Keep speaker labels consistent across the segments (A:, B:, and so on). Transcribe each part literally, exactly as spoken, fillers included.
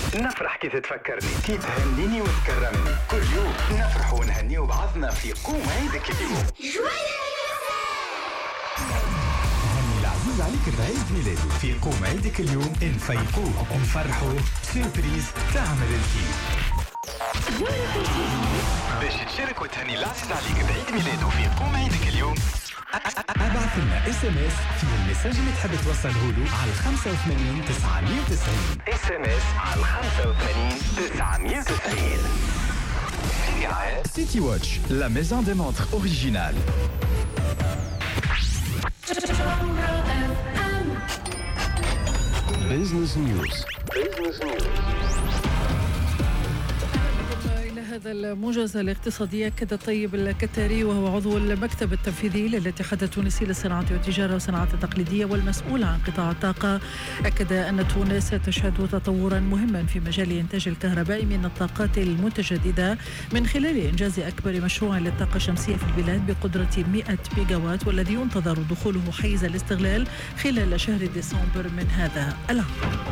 A: نفرح كي تتفكرني، كي تهنيني وتكرمني. كل يوم نفرح ونهني بعضنا في قوم عيدك اليوم.
B: هني العزيز عليك بعيد ميلاده في قوم عيدك اليوم. نفيقوه ونفرحوا سيربريز تعمل الكيف.
A: باش تشارك وتهني العزيز عليك بعيد ميلاده في قوم عيدك اليوم،
B: ابعث لنا اس ام اس في المساج اللي تحب توصله له على خمسة وثمانين تسعمية وتسعين.
A: اس ام اس على خمسة وثمانين تسعمية وتسعين.
B: سيتي واتش, la maison des montres originale.
C: Business News. Business News.
D: هذا الموجز الاقتصادي أكد الطيب الكتاري وهو عضو المكتب التنفيذي للاتحاد التونسي للصناعة والتجارة والصناعة التقليدية والمسؤول عن قطاع الطاقة، أكد أن تونس تشهد تطورا مهما في مجال إنتاج الكهرباء من الطاقات المتجددة من خلال إنجاز أكبر مشروع للطاقة الشمسية في البلاد بقدرة مئة ميجاوات، والذي ينتظر دخوله حيز الاستغلال خلال شهر ديسمبر من هذا العام.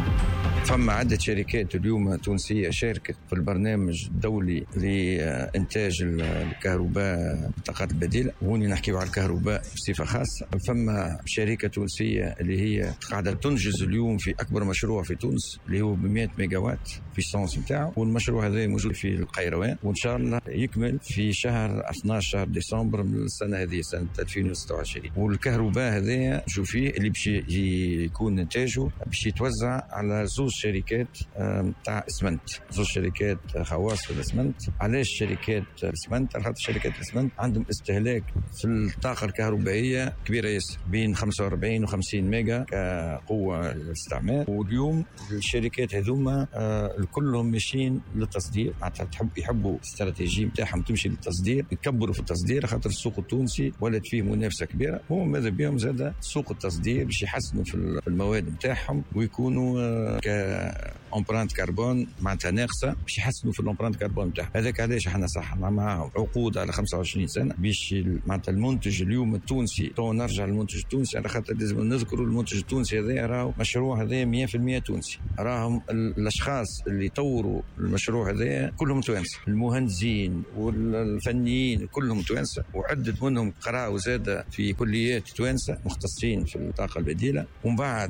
E: فما عدة شركات اليوم تونسية شاركت في البرنامج الدولي لإنتاج الكهرباء بالطاقات البديلة، وهوني نحكيو على الكهرباء بصفة خاصة. فما شركة تونسية اللي هي قاعدة تنجز اليوم في أكبر مشروع في تونس اللي هو بمئة ميجاوات في السونس متاعه، والمشروع هذا موجود في القيروان، وإن شاء الله يكمل في شهر اثنا عشر شهر ديسمبر من السنة هذه سنة ألفين وستة وعشرين. والكهرباء هذا شوف فيه اللي باش يكون إنتاجه باش يتوزع على زوج شركات تاع اسمنت، زوج شركات خواص في الاسمنت. علاش شركات الاسمنت؟ على خاطر شركات الاسمنت عندهم استهلاك في الطاقه الكهربائيه كبيره ياسر، بين خمسة وأربعين وخمسين ميجا كقوه الاستعمال. واليوم الشركات هذوما كلهم ماشيين للتصدير، تحب يحبوا الاستراتيجيه نتاعهم تمشي للتصدير، يكبروا في التصدير خاطر السوق التونسي ولات فيه منافسه كبيره. هم ماذا بهم زاد سوق التصدير باش يحسنوا في المواد نتاعهم ويكونوا ك امبرانت كربون معناتها ناقصه باش يحسنوا في الامبرانت كربون نتاعهم. هذاك علاش احنا صحنا معاهم عقود على خمسة وعشرين سنه باش معناتها المنتج اليوم التونسي. تو نرجع للمنتج التونسي على خاطر لازم نذكروا المنتج التونسي هذا راهو مشروع هذا مية بالمية تونسي. راهم الاشخاص اللي طوروا المشروع هذا كلهم توانسه، المهندسين والفنيين كلهم توانسه، وعدة منهم قراوا زاده في كليات توانسه مختصين في الطاقه البديله. ومن بعد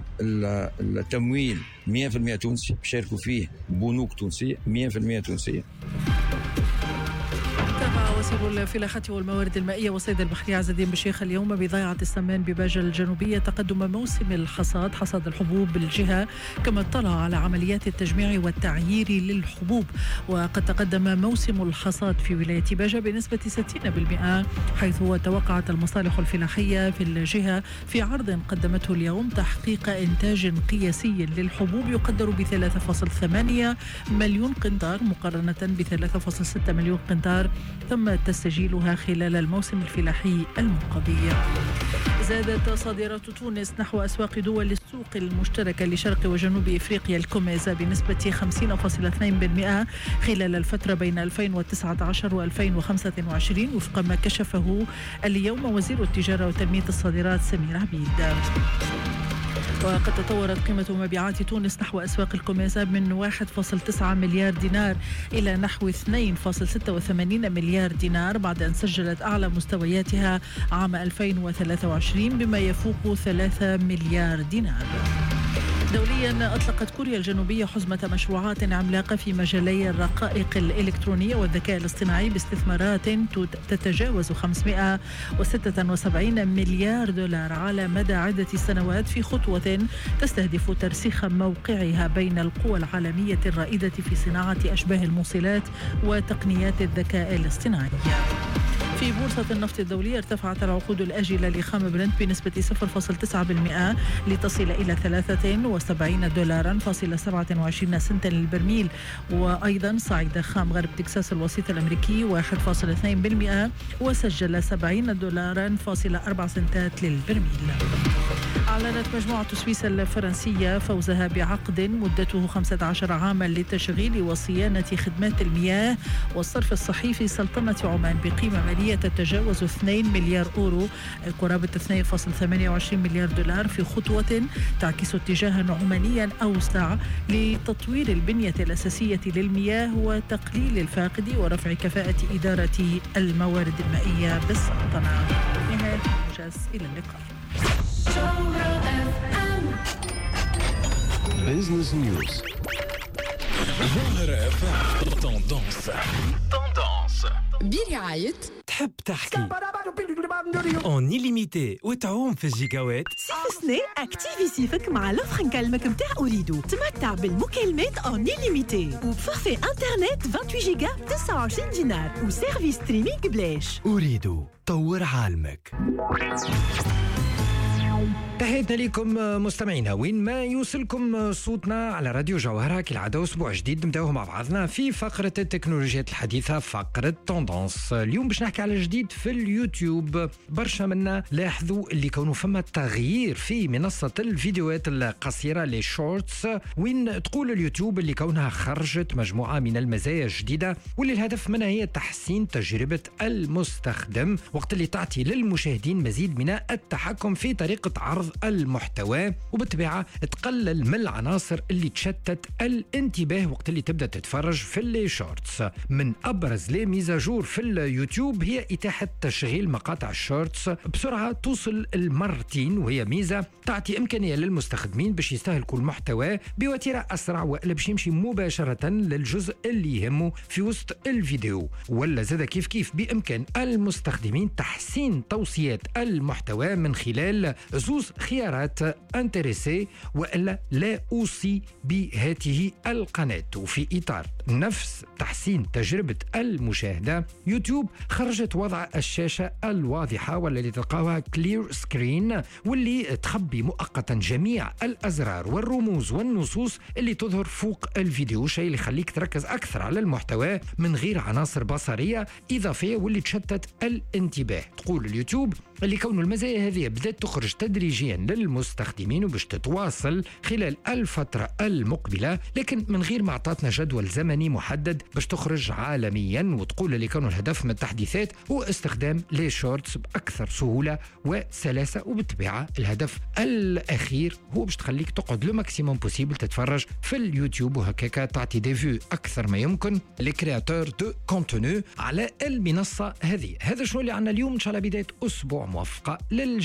E: التمويل مية بالمية تونسي، شاركوا فيه بنوك تونسية مية بالمية تونسية.
D: وزير الفلاحة والموارد المائية والصيد البحري عز الدين بشيخ اليوم بضيعة السمان بباجة الجنوبية تقدم موسم الحصاد، حصاد الحبوب بالجهة، كما اطلع على عمليات التجميع والتعيير للحبوب. وقد تقدم موسم الحصاد في ولاية باجة بنسبة ستين بالمئة، حيث توقعت المصالح الفلاحية في الجهة في عرض قدمته اليوم تحقيق إنتاج قياسي للحبوب يقدر ب ثلاثة فاصلة ثمانية مليون قنطار مقارنة ب ثلاثة فاصلة ستة مليون قنطار تم تسجيلها خلال الموسم الفلاحي المنقضي. زادت صادرات تونس نحو أسواق دول السوق المشتركة لشرق وجنوب إفريقيا الكوميزا بنسبة خمسين فاصلة اثنين بالمئة خلال الفترة بين ألفين وتسعة عشر وألفين وخمسة وعشرين، وفق ما كشفه اليوم وزير التجارة وتنمية الصادرات سمير عبيد. وقد تطورت قيمة مبيعات تونس نحو أسواق الكوميزا من واحد فاصلة تسعة مليار دينار إلى نحو اثنين فاصلة ستة وثمانين مليار دينار بعد أن سجلت أعلى مستوياتها عام ألفين وثلاثة وعشرين بما يفوق ثلاثة مليار دينار. دوليا أطلقت كوريا الجنوبية حزمة مشروعات عملاقة في مجالي الرقائق الإلكترونية والذكاء الاصطناعي باستثمارات تتجاوز خمسمئة وستة وسبعين مليار دولار على مدى عدة سنوات، في خطوة تستهدف ترسيخ موقعها بين القوى العالمية الرائدة في صناعة أشباه الموصلات وتقنيات الذكاء الاصطناعي. في بورصة النفط الدولية ارتفعت العقود الآجلة لخام برنت بنسبة صفر فاصلة تسعة بالمئة لتصل إلى ثلاثة وسبعين دولارا فاصلة سبعة وعشرين سنتا للبرميل. وأيضا صعد خام غرب تكساس الوسيط الأمريكي واحد فاصلة اثنين بالمئة وسجل سبعين دولارا فاصلة أربعة سنتات للبرميل. أعلنت مجموعة سويسا الفرنسية فوزها بعقد مدته خمسة عشر عاما لتشغيل وصيانة خدمات المياه والصرف الصحي في سلطنة عمان بقيمة مالية مالية تتجاوز اثنين مليار أورو، قرابة اثنين فاصلة ثمانية وعشرين مليار دولار، في خطوة تعكس اتجاها عمانيا أوسع لتطوير البنية الأساسية للمياه وتقليل الفاقد ورفع كفاءة إدارة الموارد المائية بالسلطنة. نهاية الموجز، إلى اللقاء.
C: Business News.
B: ظاهرة اف ام توندونس توندونس
F: برعاية
G: تحب تحكي اون إليميتي وتعوم في الجيجاوات.
H: صيف سنة اكتيفي صيفك مع لوفر نكلمك متاع أوريدو. تمتع بالمكالمات اون إليميتي وبفورفي انترنت ثمانية وعشرين جيجا تسعة وعشرين دينار وسيرفيس ستريمينج بلاش.
G: أوريدو، طور عالمك.
I: تحياتنا لكم مستمعينا وين ما يوصلكم صوتنا على راديو جوهرة. كالعادة أسبوع جديد نبداوه مع بعضنا في فقرة التكنولوجيات الحديثة، فقرة توندونس. اليوم باش نحكي على جديد في اليوتيوب. برشا منا لاحظوا اللي كونوا فما تغيير في منصة الفيديوهات القصيرة لي شورتس، وين تقول اليوتيوب اللي كونها خرجت مجموعة من المزايا الجديدة واللي الهدف منها هي تحسين تجربة المستخدم، وقت اللي تعطي للمشاهدين مزيد من التحكم في طريقة عرض المحتوى، وبالطبيعة تقلل من العناصر اللي تشتت الانتباه وقت اللي تبدأ تتفرج في اللي شورتس. من أبرز لي ميزاجور في اليوتيوب هي إتاحة تشغيل مقاطع الشورتس بسرعة توصل المرتين، وهي ميزة تعطي إمكانية للمستخدمين باش يستهلكوا المحتوى بوتيرة أسرع وإلا باش يمشي مباشرة للجزء اللي يهمه في وسط الفيديو. ولا زاد كيف كيف بإمكان المستخدمين تحسين توصيات المحتوى من خلال زوز خيارات انتريسي وإلا لا أوصي بهذه القناة. وفي إطار نفس تحسين تجربة المشاهدة، يوتيوب خرجت وضع الشاشة الواضحة والتي تلقاها كلير سكرين، واللي تخبي مؤقتا جميع الأزرار والرموز والنصوص اللي تظهر فوق الفيديو، شيء اللي يخليك تركز أكثر على المحتوى من غير عناصر بصرية إضافية واللي تشتت الانتباه. تقول اليوتيوب اللي كون المزايا هذه بدأت تخرج تدريجيا للمستخدمين وباش تتواصل خلال الفترة المقبلة، لكن من غير ما عطاتنا جدول زمني محدد باش تخرج عالميا. وتقول اللي كانوا الهدف من التحديثات هو استخدام لي شورتس بأكثر سهولة وسلاسة، وبالطبيعة الهدف الأخير هو باش تخليك تقعد لو ماكسيموم بوسيبل تتفرج في اليوتيوب، وهكاك تعطي دي فيو أكثر ما يمكن لي كرياتور دو كونتوني على المنصة هذه. هذا شنو اللي عنا اليوم، إن شاء الله بداية أسبوع موفقة لل